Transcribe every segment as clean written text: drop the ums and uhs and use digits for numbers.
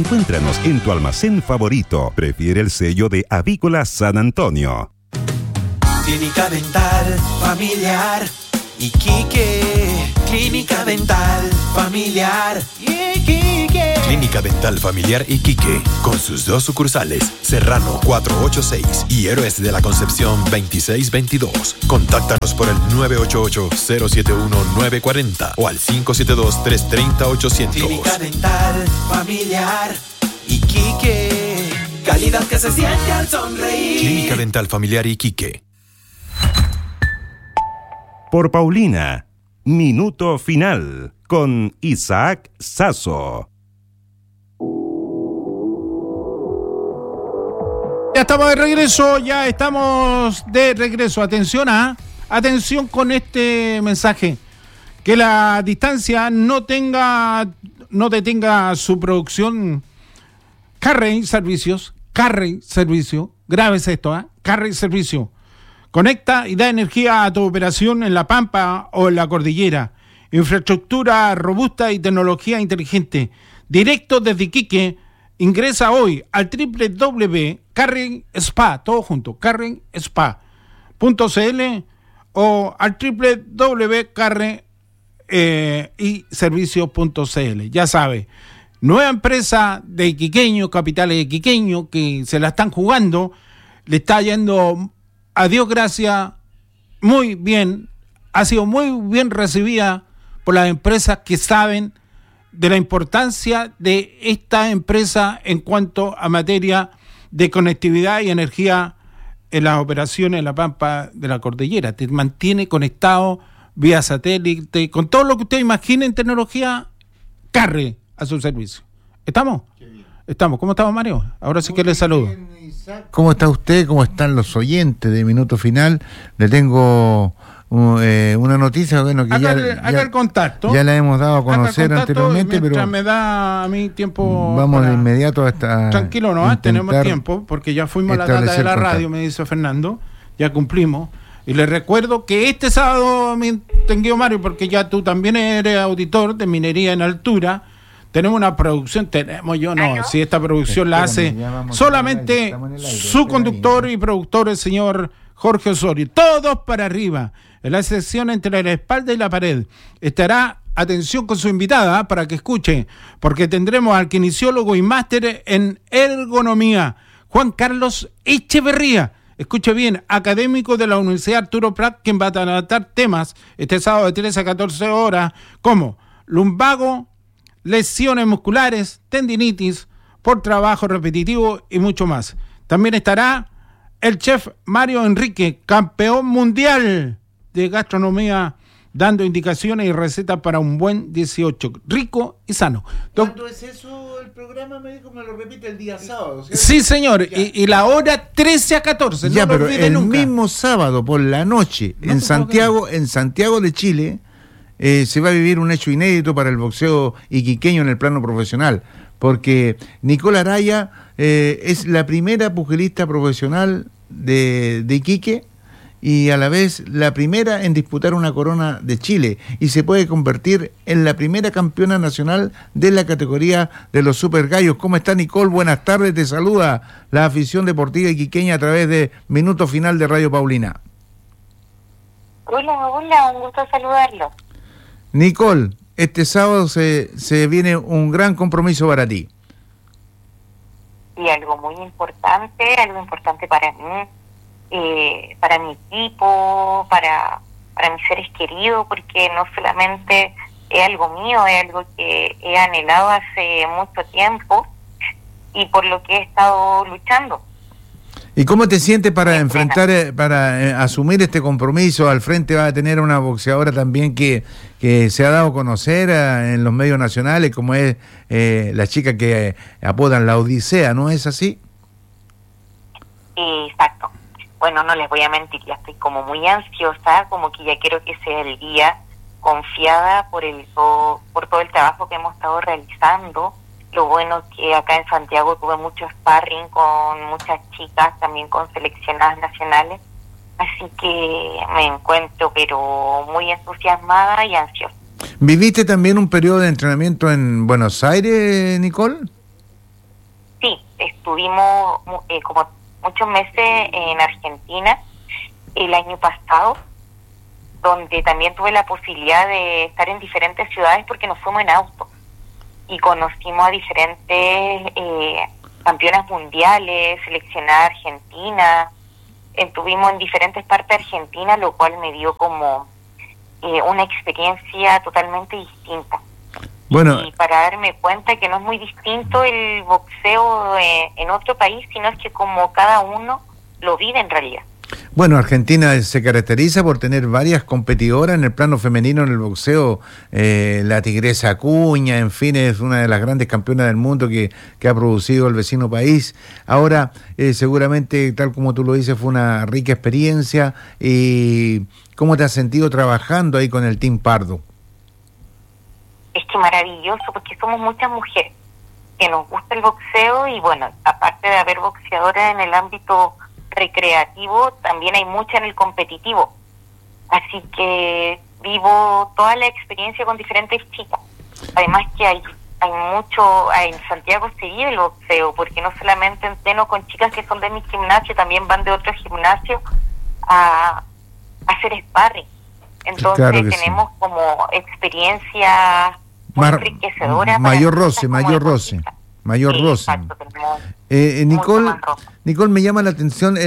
Encuéntranos en tu almacén favorito. Prefiere el sello de Avícola San Antonio. Clínica Dental Familiar Iquique. Clínica Dental Familiar Iquique. Clínica Dental Familiar Iquique, con sus 2 sucursales, Serrano 486 y Héroes de la Concepción 2622. Contáctanos por el 988-071-940 o al 572-330-800. Clínica Dental Familiar Iquique. Calidad que se siente al sonreír. Clínica Dental Familiar Iquique. Por Paulina, Minuto Final, con Isaac Sasso. Ya estamos de regreso. Atención con este mensaje. Que la distancia no detenga su producción. Carrey Servicio, grábese esto, Carrey Servicio. Conecta y da energía a tu operación en La Pampa o en la Cordillera. Infraestructura robusta y tecnología inteligente. Directo desde Iquique. Ingresa hoy al www.carrenspa, todo junto, carrenspa.cl o al www.carreniservicio.cl. Ya sabe, nueva empresa de iquiqueños, capitales de iquiqueños que se la están jugando, le está yendo a Dios gracias muy bien, ha sido muy bien recibida por las empresas que saben de la importancia de esta empresa en cuanto a materia de conectividad y energía en las operaciones en la Pampa de la Cordillera. Te mantiene conectado vía satélite, con todo lo que usted imagine en tecnología, Carre a su servicio. ¿Estamos? Estamos. ¿Cómo estamos, Mario? Ahora sí que le saludo. ¿Cómo está usted? ¿Cómo están los oyentes de Minuto Final? Le tengo una noticia, bueno, que acá el contacto. Ya la hemos dado a conocer anteriormente, pero me da a mí tiempo. Vamos de inmediato hasta. Tranquilo, no, tenemos tiempo, porque ya fuimos a la data de la radio, me dice Fernando, ya cumplimos. Y le recuerdo que este sábado, mi distinguido Mario, porque ya tú también eres auditor de Minería en Altura, tenemos una producción, si esta producción la hace solamente su conductor y productor, el señor Jorge Osorio. Todos para arriba, en la sección entre la espalda y la pared. Estará, atención con su invitada, para que escuche, porque tendremos al kinesiólogo y máster en ergonomía, Juan Carlos Echeverría. Escuche bien, académico de la Universidad Arturo Prat, quien va a tratar temas este sábado de 13 a 14 horas, como lumbago, lesiones musculares, tendinitis, por trabajo repetitivo y mucho más. También estará el chef Mario Enrique, campeón mundial de gastronomía, dando indicaciones y recetas para un buen 18, rico y sano. ¿Cuándo es eso el programa? Me dijo, me lo repite el día sábado, ¿cierto? Sí, señor, y la hora 13 a 14. Ya, no pero el mismo sábado por la noche, en Santiago de Chile, se va a vivir un hecho inédito para el boxeo iquiqueño en el plano profesional, porque Nicole Araya es la primera pugilista profesional de Iquique y a la vez la primera en disputar una corona de Chile, y se puede convertir en la primera campeona nacional de la categoría de los super gallos. ¿Cómo está, Nicole? Buenas tardes, te saluda la afición deportiva iquiqueña a través de Minuto Final de Radio Paulina. Hola, un gusto saludarlo. Nicole, este sábado se viene un gran compromiso para ti. Y algo importante para mí, para mi equipo, para mis seres queridos, porque no solamente es algo mío, es algo que he anhelado hace mucho tiempo y por lo que he estado luchando. ¿Y cómo te sientes para para asumir este compromiso? Al frente va a tener una boxeadora también que se ha dado a conocer en los medios nacionales, como es la chica que apodan la Odisea, ¿no es así? Exacto. Bueno, no les voy a mentir, ya estoy como muy ansiosa, como que ya quiero que sea el día, confiada por todo el trabajo que hemos estado realizando. Lo bueno que acá en Santiago tuve mucho sparring con muchas chicas, también con seleccionadas nacionales, así que me encuentro pero muy entusiasmada y ansiosa. ¿Viviste también un periodo de entrenamiento en Buenos Aires, Nicole? estuvimos como muchos meses en Argentina el año pasado, donde también tuve la posibilidad de estar en diferentes ciudades porque nos fuimos en auto y conocimos a diferentes campeonas mundiales, seleccionada argentina. Estuvimos en diferentes partes de Argentina, lo cual me dio como una experiencia totalmente distinta. Bueno, y para darme cuenta que no es muy distinto el boxeo en otro país, sino es que como cada uno lo vive en realidad. Bueno, Argentina se caracteriza por tener varias competidoras en el plano femenino en el boxeo. La Tigresa Acuña, en fin, es una de las grandes campeonas del mundo que ha producido el vecino país. Ahora, seguramente, tal como tú lo dices, fue una rica experiencia. ¿Y cómo te has sentido trabajando ahí con el Team Pardo? Es que maravilloso, porque somos muchas mujeres que nos gusta el boxeo y bueno, aparte de haber boxeadoras en el ámbito recreativo, también hay mucha en el competitivo. Así que vivo toda la experiencia con diferentes chicas. Además que hay mucho, en Santiago se vive el boxeo, porque no solamente entreno con chicas que son de mi gimnasio, también van de otro gimnasio a hacer sparring. Entonces claro tenemos sí, como experiencia muy enriquecedora. Mayor roce. Exacto, Nicole, me llama la atención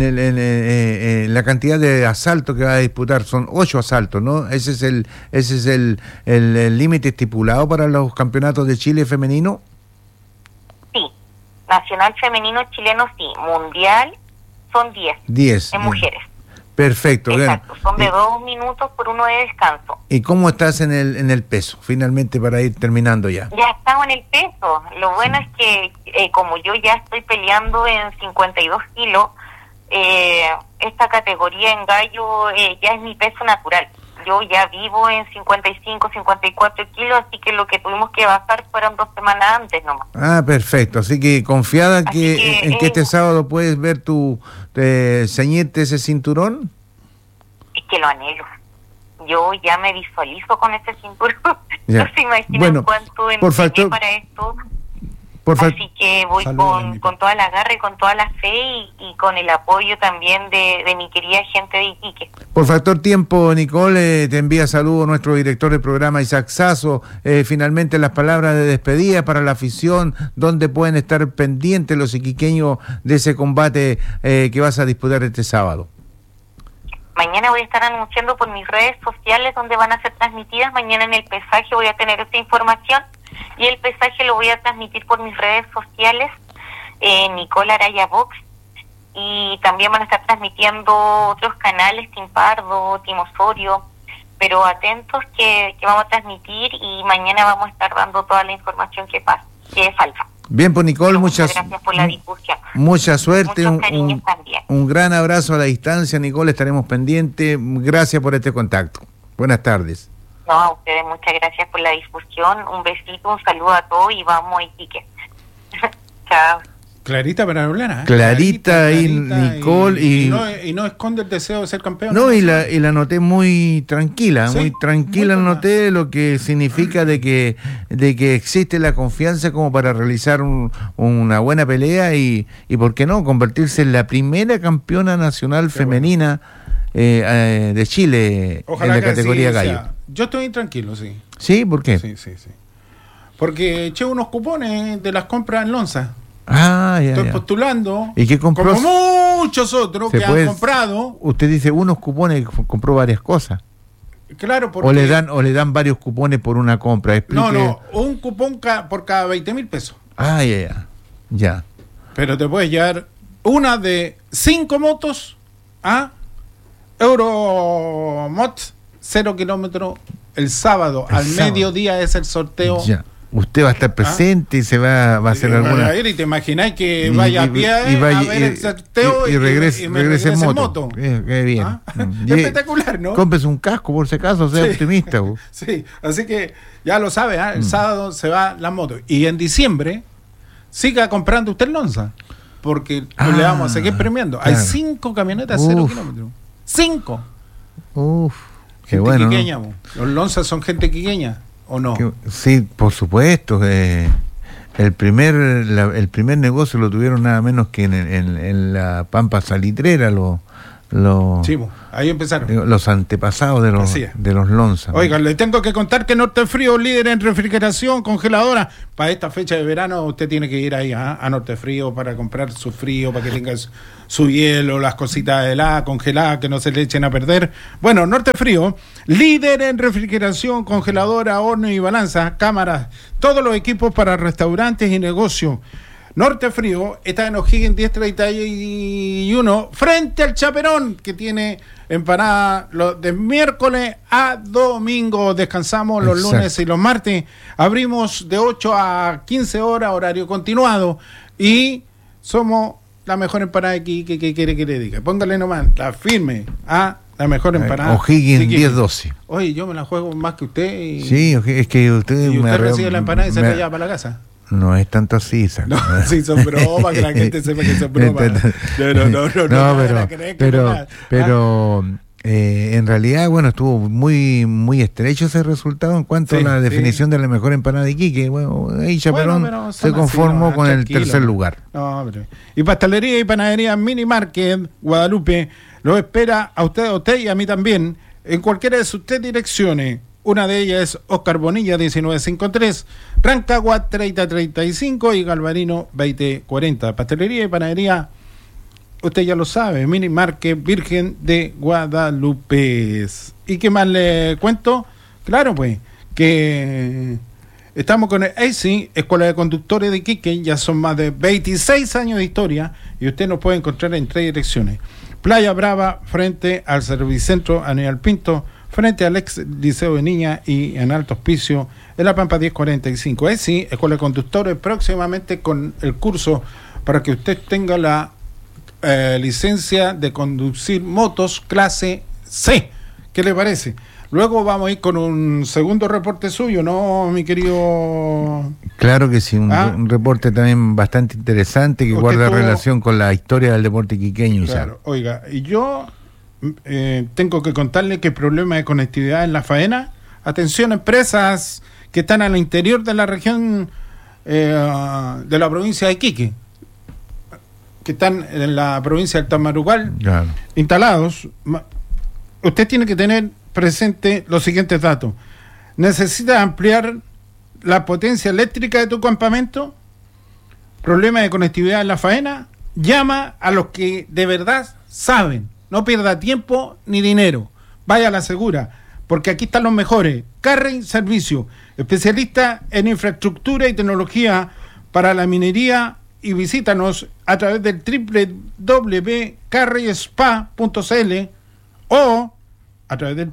la cantidad de asaltos que va a disputar. Son 8 asaltos, ¿no? Ese es el límite estipulado para los campeonatos de Chile femenino. Sí, nacional femenino chileno sí, mundial son 10 en mujeres. Perfecto. Exacto, son de 2 minutos por 1 de descanso. ¿Y cómo estás en el peso? Finalmente, para ir terminando ya. Ya estamos en el peso. Lo bueno es que como yo ya estoy peleando en 52 kilos, esta categoría en gallo ya es mi peso natural. Yo ya vivo en 55, 54 kilos, así que lo que tuvimos que bajar fueron 2 semanas antes nomás. Ah, perfecto. Así que confiada que este sábado puedes ver ceñirte ese cinturón. Es que lo anhelo. Yo ya me visualizo con ese cinturón. No se imaginan cuánto empeñé para esto. Así que voy con toda la garra y con toda la fe y con el apoyo también de mi querida gente de Iquique. Por factor tiempo, Nicole, te envía saludos nuestro director del programa, Isaac Sasso. Finalmente las palabras de despedida para la afición, donde pueden estar pendientes los iquiqueños de ese combate que vas a disputar este sábado. Mañana voy a estar anunciando por mis redes sociales donde van a ser transmitidas. Mañana en el pesaje voy a tener esta información. Y el pesaje lo voy a transmitir por mis redes sociales, Nicole Araya Box, y también van a estar transmitiendo otros canales, Team Pardo, Team Osorio, pero atentos que vamos a transmitir y mañana vamos a estar dando toda la información que falta. Bien, pues Nicole, muchas gracias por la difusión. Mucha suerte, también. Un gran abrazo a la distancia, Nicole, estaremos pendientes. Gracias por este contacto. Buenas tardes. No, a ustedes muchas gracias por la difusión. Un besito, un saludo a todos y vamos a Iquique. Chao. Clarita para hablar, ¿eh? Clarita, Nicole. Y no esconde el deseo de ser campeón. No, y la noté muy tranquila, ¿sí? Muy tranquila la noté, lo que significa de que existe la confianza como para realizar una buena pelea y ¿por qué no? Convertirse en la primera campeona nacional femenina de Chile. Ojalá en la categoría gallo. Sea. Yo estoy tranquilo, sí. ¿Sí? ¿Por qué? Sí. Porque eché unos cupones de las compras en Lonza. Estoy postulando. ¿Y qué compró? Como muchos otros que han comprado. Usted dice unos cupones, compró varias cosas. Claro, porque... O le dan varios cupones por una compra. Explique. No, un cupón por cada 20,000 pesos. Ya. Pero te puedes llevar una de 5 motos a Euromots 0 kilómetros el sábado. Al mediodía es el sorteo. Ya. Usted va a estar presente y se va a hacer alguna... Y te imagináis que vaya a pie a ver el sorteo y regrese en moto. Qué bien. Espectacular, ¿no? Cómprese un casco por si acaso, sea optimista. Sí, así que ya lo sabe, el sábado se va la moto. Y en diciembre siga comprando usted Lonza, porque le vamos a seguir premiando. Claro. Hay 5 camionetas 0 kilómetros. 5. Qué gente bueno. Quiqueña, ¿no? Los Lonza son gente quiqueña, ¿o no? Sí, por supuesto. El primer negocio lo tuvieron nada menos que en la Pampa Salitrera, sí, ahí empezaron los antepasados de los Lonza. Oiga, le tengo que contar que Nortefrío, líder en refrigeración congeladora. Para esta fecha de verano usted tiene que ir ahí a Nortefrío para comprar su frío, para que tenga su hielo, las cositas heladas, congeladas, que no se le echen a perder. Bueno, Nortefrío, líder en refrigeración congeladora, horno y balanza, cámaras, todos los equipos para restaurantes y negocios. Nortefrío está en O'Higgins 1031, frente al Chaperón, que tiene empanada de miércoles a domingo. Descansamos los lunes y los martes. Abrimos de 8 a 15 horas, horario continuado. Y somos la mejor empanada aquí que quiere que le diga. Póngale nomás, la firme, la mejor empanada. O'Higgins 1012. Oye, yo me la juego más que usted. Sí, es que usted recibe la empanada y se la lleva para la casa. No es tanto así, no, sí, son bromas, que la gente sepa que son bromas. Pero en realidad, bueno, estuvo muy muy estrecho ese resultado en cuanto a la definición de la mejor empanada de Iquique. Bueno, ahí Chaperón se conformó con el tercer lugar. Y pastelería y panadería Mini Market Guadalupe lo espera a usted y a mí también en cualquiera de sus 3 direcciones. Una de ellas es Oscar Bonilla 1953, Rancagua 3035 y Galvarino 2040. Pastelería y panadería, usted ya lo sabe, Mini Market Virgen de Guadalupe. ¿Y qué más le cuento? Claro, pues, que estamos con el AC, Escuela de Conductores de Iquique, ya son más de 26 años de historia y usted nos puede encontrar en 3 direcciones. Playa Brava, frente al Servicentro Aníbal Pinto, frente al ex Liceo de Niña y en Alto Hospicio, en La Pampa 1045. Sí, Escuela de Conductores, próximamente con el curso para que usted tenga la licencia de conducir motos clase C. ¿Qué le parece? Luego vamos a ir con un segundo reporte suyo, ¿no, mi querido? Claro que sí, un reporte también bastante interesante que guarda relación con la historia del deporte iquiqueño. Claro, oiga, y yo tengo que contarle que el problema de conectividad en La Faena, atención, empresas que están al interior de la región de la provincia de Iquique, que están en la provincia del Tamarugal, claro, instalados, usted tiene que tener presente los siguientes datos. ¿Necesitas ampliar la potencia eléctrica de tu campamento? ¿Problema de conectividad en La Faena? Llama a los que de verdad saben. No pierda tiempo ni dinero. Vaya a la segura, porque aquí están los mejores. Carrey Servicio, especialista en infraestructura y tecnología para la minería, y visítanos a través del www.carreyspa.cl o a través del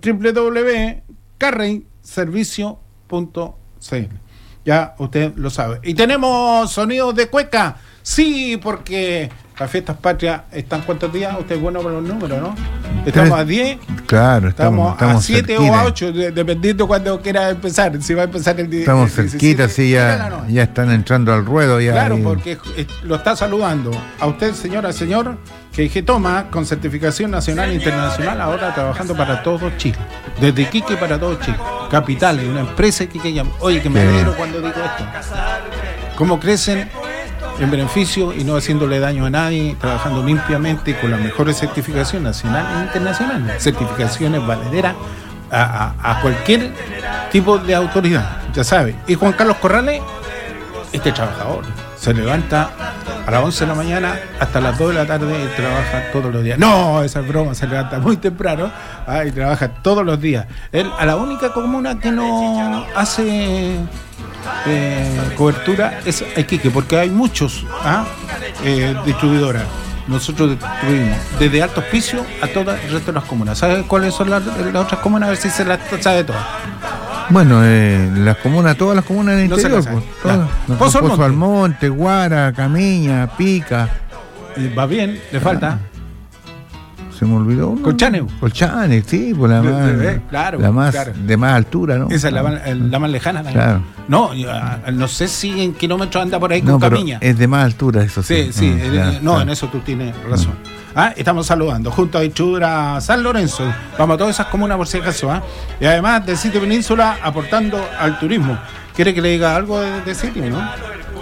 www.carreyservicio.cl. Ya usted lo sabe. Y tenemos sonidos de cueca. Sí, porque las fiestas patrias están ¿cuántos días? Usted es bueno con los números, ¿no? Estamos a 10. Claro, estamos a 7 o a 8, dependiendo cuando quiera empezar. Si va a empezar el día. Estamos cerquita, sí, ya están entrando al ruedo. Ya claro, porque lo está saludando a usted, señora, señor, que toma con certificación nacional e internacional, ahora trabajando para todo Chile. Desde Iquique para todo Chile. Capital, una empresa Iquique. Oye, que me alegro cuando digo esto. ¿Cómo crecen? En beneficio y no haciéndole daño a nadie, trabajando limpiamente con las mejores certificaciones nacionales e internacionales, certificaciones valederas a cualquier tipo de autoridad, ya sabe. Y Juan Carlos Corrales, este trabajador, se levanta a las 11 de la mañana hasta las 2 de la tarde y trabaja todos los días. No, esa es broma, se levanta muy temprano y trabaja todos los días. Él a la única comuna que no hace cobertura es Iquique, porque hay muchos distribuidoras. Nosotros distribuimos desde Alto Hospicio a todo el resto de las comunas. ¿Sabes cuáles son las otras comunas? A ver si se las sabe todas. Bueno, todas las comunas del interior, Pozo Almonte, Guara, Camiña, Pica. Va bien, le falta. Se me olvidó uno. Colchanes, sí, por la más de más altura, ¿no? Esa es la más lejana también. Claro. No sé si en kilómetros anda por ahí con Camiña. Es de más altura, eso sí. Sí, claro. En eso tú tienes razón. Estamos saludando junto a Distribuidora San Lorenzo. Vamos a todas esas comunas por si acaso. Y además de Sitio Península, aportando al turismo. ¿Quiere que le diga algo de Sitio, no?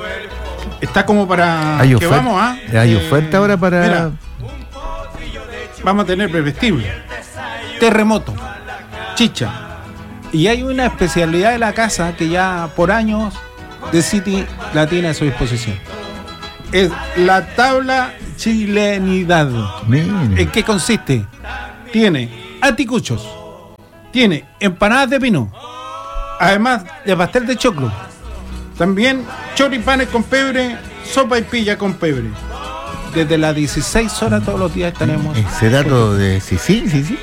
está como para hay que vamos a... Hay oferta ahora para... Mira, vamos a tener bebestible, terremoto, chicha. Y hay una especialidad de la casa que ya por años The City la tiene a su disposición. Es la tabla chilenidad. Mira. ¿En qué consiste? Tiene anticuchos, tiene empanadas de pino, además de pastel de choclo, también choripanes con pebre, sopa y pilla con pebre. Desde las 16 horas todos los días tenemos. ¿Ese dato de sí?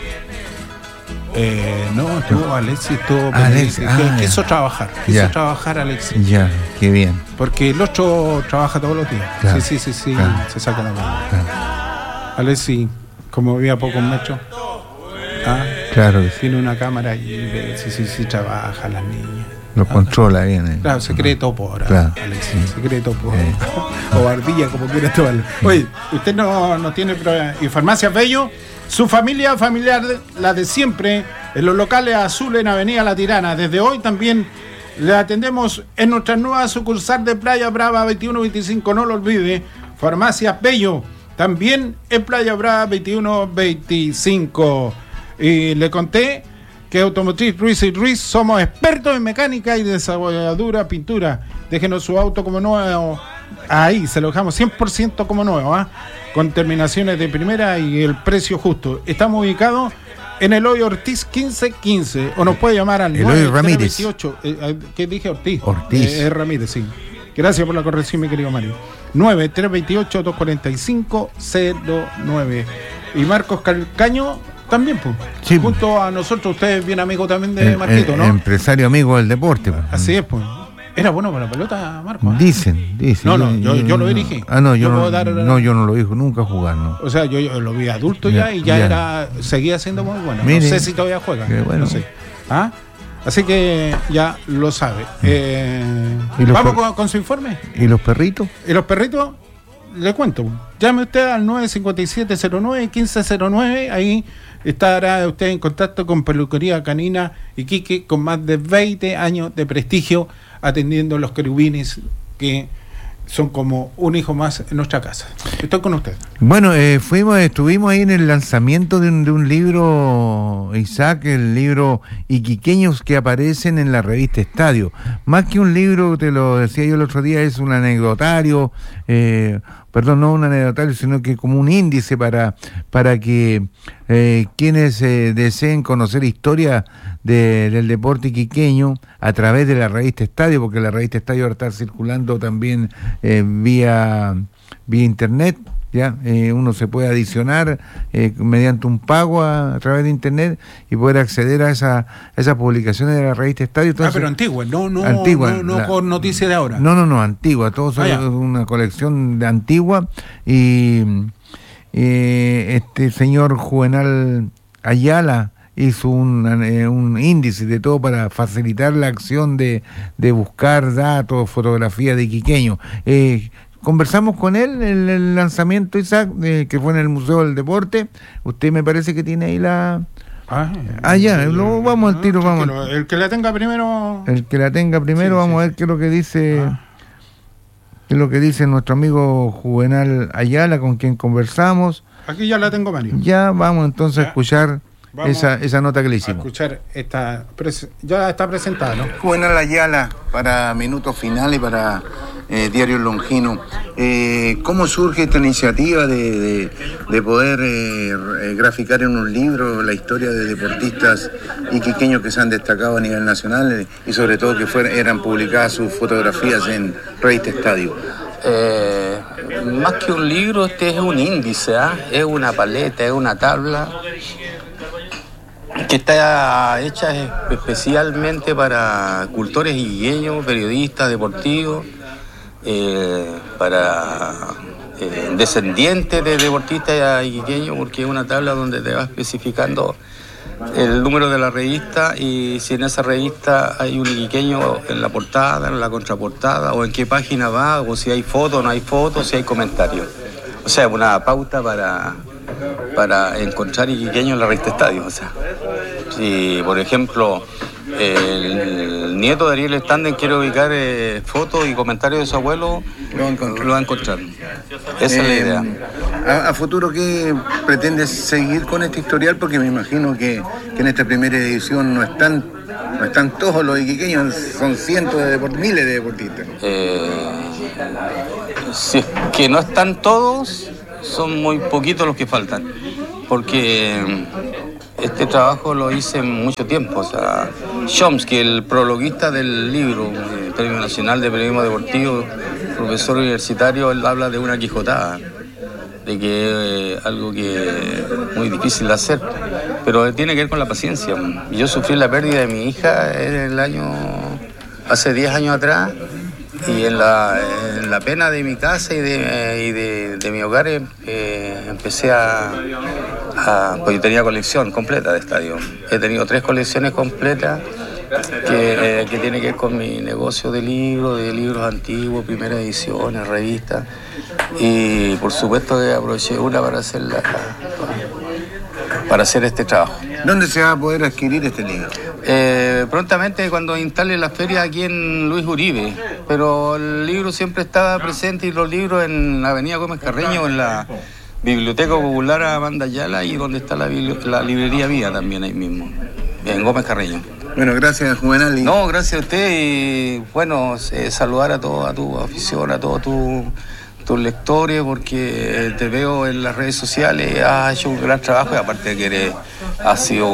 No, estuvo Alexis, quiso trabajar Alexis. Ya, qué bien. Porque el 8 trabaja todos los días. Claro, Sí, claro. Se saca la mano. Claro. Alexis, como vivía pocos metros, Claro que sí. tiene una cámara y ve si trabaja las niñas. Lo controla bien. Claro, secreto por Claro. Alexis, secreto por o ardilla, como quiera tomarlo. Oye, usted no tiene problema. Y Farmacia Bello, su familiar, la de siempre, en los locales Azul en Avenida La Tirana. Desde hoy también le atendemos en nuestra nueva sucursal de Playa Brava 2125, no lo olvide, Farmacia Bello, también en Playa Brava 2125. Y le conté que Automotriz Ruiz y Ruiz somos expertos en mecánica y desarrolladura, pintura. Déjenos su auto como nuevo. Ahí se lo dejamos 100% como nuevo, con terminaciones de primera y el precio justo. Estamos ubicados en Eloy Ortiz 1515, o nos puede llamar al Eloy Ramírez. ¿Qué dije? Ortiz. Ramírez, sí. Gracias por la corrección, mi querido Mario. 9-328-245-09. Y Marcos Calcaño también, pues. Sí, junto a nosotros, usted es bien amigo también de Marquito, ¿no? Empresario amigo del deporte. Pues. Así es, pues. Era bueno para la pelota, Marcos. Dicen. No, yo lo dirigí. Yo no lo dije nunca jugar, ¿no? O sea, yo lo vi adulto ya y seguía siendo muy bueno. Mire, no sé si todavía juega. Bueno. No sé. Así que ya lo sabe. Vamos con su informe. ¿Y los perritos? Y los perritos, le cuento. Llame usted al 957-09-1509. Ahí estará usted en contacto con Peluquería Canina Iquique, con más de 20 años de prestigio, atendiendo los querubines que son como un hijo más en nuestra casa. Estoy con usted. Bueno, estuvimos ahí en el lanzamiento de un libro, Isaac, el libro Iquiqueños que aparecen en la revista Estadio. Más que un libro, te lo decía yo el otro día, es un anecdotario, no un anecdotario, sino que como un índice para que quienes deseen conocer historia del deporte iquiqueño a través de la revista Estadio, porque la revista Estadio va a estar circulando también vía internet, ya uno se puede adicionar mediante un pago a través de internet y poder acceder a esas publicaciones de la revista Estadio. Entonces, pero antigua, no con noticias de ahora. No, antigua, todo es una colección de antigua y este señor Juvenal Ayala hizo un índice de todo para facilitar la acción de buscar datos, fotografías de iquiqueños. Conversamos con él en el lanzamiento, Isaac, que fue en el Museo del Deporte. Usted me parece que tiene ahí la... luego vamos al tiro, vamos. El que la tenga primero... Sí, vamos a ver qué es lo que dice... qué es lo que dice nuestro amigo Juvenal Ayala, con quien conversamos. Aquí ya la tengo, Mario. Ya, vamos entonces a escuchar esa nota que le hicimos. Escuchar ya está presentada, ¿no? Juvenal Ayala, para Minutos Finales, para Diario Longino. ¿Cómo surge esta iniciativa de poder graficar en un libro la historia de deportistas iquiqueños que se han destacado a nivel nacional y sobre todo que eran publicadas sus fotografías en revista Estadio? Más que un libro, este es un índice, es una paleta, es una tabla que está hecha especialmente para cultores iquiqueños, periodistas deportivos, para descendientes de deportistas iquiqueños, porque es una tabla donde te va especificando el número de la revista y si en esa revista hay un iquiqueño en la portada, en la contraportada, o en qué página va, o si hay fotos o no hay fotos, si hay comentarios. O sea, una pauta para encontrar iquiqueños en la revista Estadio. O sea, si por ejemplo el nieto de Ariel Standen quiere ubicar fotos y comentarios de su abuelo, lo va a encontrar. Esa es la idea. ¿A futuro qué pretendes seguir con este historial? Porque me imagino que en esta primera edición no están todos los iquiqueños, son cientos miles de deportistas. Si es que no están todos, son muy poquitos los que faltan, porque este trabajo lo hice mucho tiempo. O sea, Chomsky, el prologuista del libro, el Premio Nacional de Periodismo Deportivo, profesor universitario, él habla de una quijotada, de que es algo que es muy difícil de hacer, pero tiene que ver con la paciencia. Yo sufrí la pérdida de mi hija hace 10 años atrás, y en la pena de mi casa y de mi hogar empecé pues yo tenía colección completa de estadios. He tenido 3 colecciones completas que tiene que ver con mi negocio de libros antiguos, primeras ediciones, revistas, y por supuesto que aproveché una para hacer este trabajo. ¿Dónde se va a poder adquirir este libro? Prontamente cuando instale la feria aquí en Luis Uribe, pero el libro siempre estaba presente, y los libros en la avenida Gómez Carreño, en la Biblioteca Popular Amanda Ayala, y donde está la librería mía también ahí mismo, en Gómez Carreño. Bueno, gracias, Juvenal. No, gracias a usted, y bueno, saludar a tu afición, a todos tus lectores, porque te veo en las redes sociales, has hecho un gran trabajo, y aparte de que has sido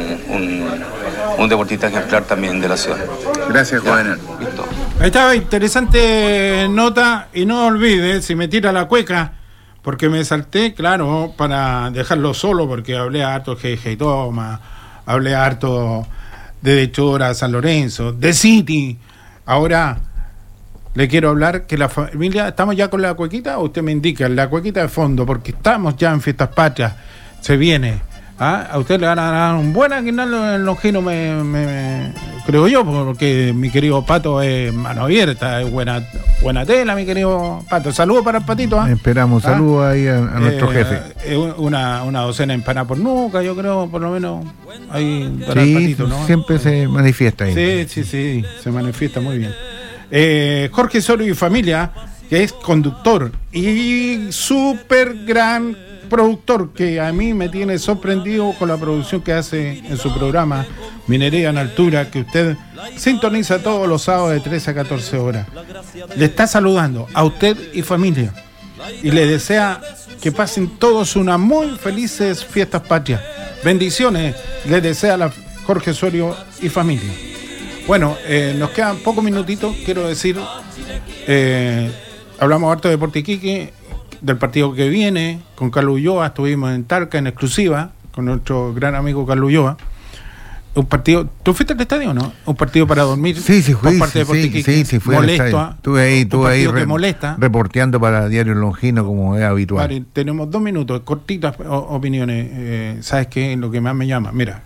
un deportista ejemplar también de la ciudad. Gracias, Juvenal. Listo. Ahí estaba, interesante nota, y no olvides, si me tira la cueca, porque me salté, claro, para dejarlo solo, porque hablé harto de G.G. Thomas, hablé harto de Hechura, San Lorenzo, de City. Ahora le quiero hablar que la familia, ¿estamos ya con la cuequita? O usted me indica, la cuequita de fondo, porque estamos ya en Fiestas Patrias, se viene. A usted le van a dar un buen aguinaldo en Longino, creo yo, porque mi querido Pato es mano abierta, es buena tela, mi querido Pato. Saludos para el Patito. Esperamos, saludos ahí a nuestro jefe. Una docena de empanadas por nuca, yo creo, por lo menos, ahí para el Patito, ¿no? Siempre se manifiesta ahí. Sí, se manifiesta muy bien. Jorge Osorio y familia, que es conductor y súper gran productor, que a mí me tiene sorprendido con la producción que hace en su programa Minería en Altura, que usted sintoniza todos los sábados de 13 a 14 horas. Le está saludando a usted y familia, y le desea que pasen todos unas muy felices Fiestas Patrias. Bendiciones le desea la Jorge Osorio y familia. Bueno, nos quedan pocos minutitos. Quiero decir, hablamos harto de Deportes Iquique, del partido que viene con Carlos Ulloa. Estuvimos en Talca en exclusiva con nuestro gran amigo Carlos Ulloa. Un partido, ¿tú fuiste al estadio, no? Un partido para dormir. Sí, fui. Sí, fui molesto, al estadio. Estuve ahí molesta, reporteando para Diario Longino, como es habitual. Vale, tenemos 2 minutos, cortitas opiniones. ¿Sabes qué? Lo que más me llama, mira,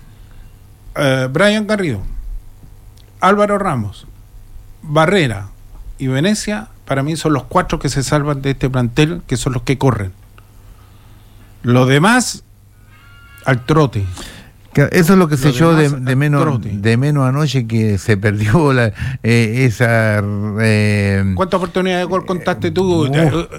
Brian Garrido, Álvaro Ramos, Barrera y Venecia, para mí son los 4 que se salvan de este plantel, que son los que corren. Los demás al trote. Eso es lo que se echó de menos anoche, que se perdió esa... ¿Cuántas oportunidades de gol contaste tú?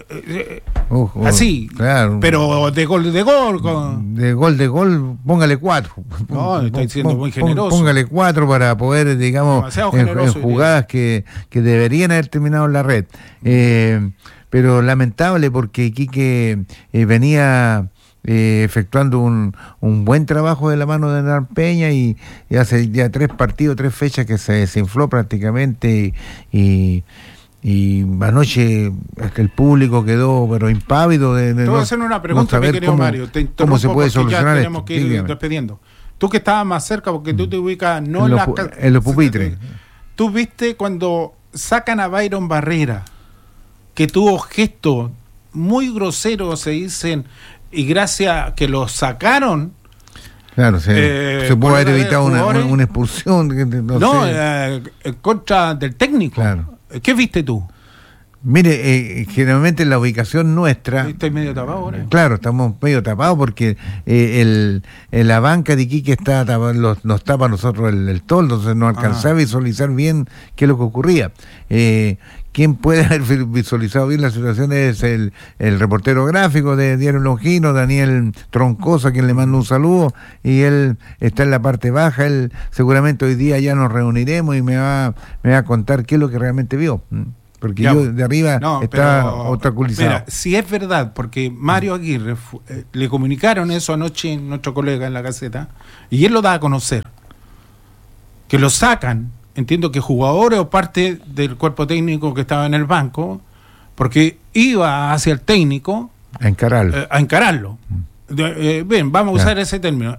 Así, claro. Pero de gol. De gol, póngale 4. No, está diciendo muy generoso. Póngale 4 para poder, digamos, en jugadas que deberían haber terminado en la red. Pero lamentable, porque Iquique venía efectuando un buen trabajo de la mano de Hernán Peña, y hace ya 3 fechas que se desinfló prácticamente, y anoche es que el público quedó pero impávido de te voy a hacer una pregunta, mi querido Mario. ¿Cómo se puede solucionar ya tenemos esto? Que ir despidiendo. Tú que estabas más cerca, porque tú te ubicas en los pupitres. Tú viste cuando sacan a Byron Barrera, que tuvo gestos muy groseros, se dicen, y gracias a que lo sacaron, claro, se puede haber evitado una expulsión. En contra del técnico. Claro. ¿Qué viste tú? Mire, generalmente en la ubicación nuestra... ¿Estoy medio tapado ahora? Claro, estamos medio tapados porque la banca de Iquique está nos tapa a nosotros el toldo, entonces no alcanzaba a visualizar bien qué es lo que ocurría. Quien puede haber visualizado bien la situación es el reportero gráfico de Diario Longino, Daniel Troncoso, a quien le mando un saludo, y él está en la parte baja. Él seguramente hoy día ya nos reuniremos y me va a contar qué es lo que realmente vio. Porque ya, yo de arriba está obstaculizado. Mira, si es verdad, porque Mario Aguirre le comunicaron eso anoche a nuestro colega en la Gaceta, y él lo da a conocer, que lo sacan, entiendo que jugadores o parte del cuerpo técnico que estaba en el banco, porque iba hacia el técnico a encararlo. Bien, vamos a usar ese término.